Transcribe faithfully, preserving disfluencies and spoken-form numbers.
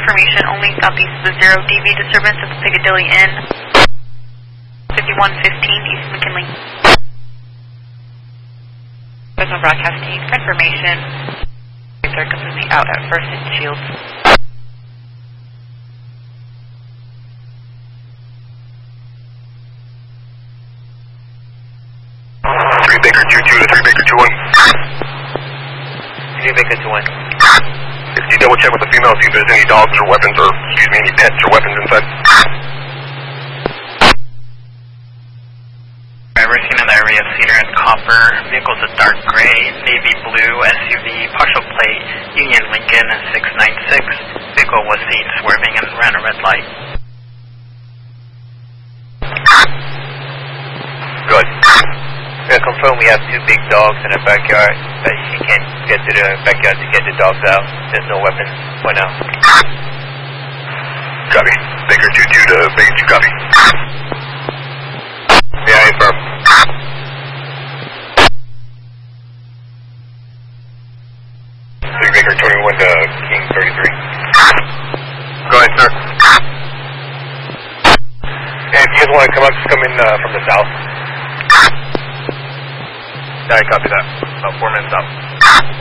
information, only southeast of the zero D V disturbance at the Piccadilly Inn. fifty-one fifteen East McKinley. Signal broadcasting confirmation. They're completely out at First and Shields. three Baker two two to three Baker two one. three Baker two one. If you double check with the female, see if there's any dogs or weapons, or excuse me, any pets or weapons inside. We're seen in the area of Cedar and Copper. Vehicle's a dark gray, navy blue S U V, partial plate, Union Lincoln six nine six. Vehicle was seen swerving and ran a red light. Good. Yeah, confirm we have two big dogs in the backyard, but she can't get to the backyard to get the dogs out. There's no weapons for now. Copy. Baker two two to Baker two, copy. Yeah, I affirm. three Baker twenty-one to King thirty-three. Go ahead, sir. And if you guys want to come up, just come in uh, from the south. Yeah, I copy that. About four minutes out.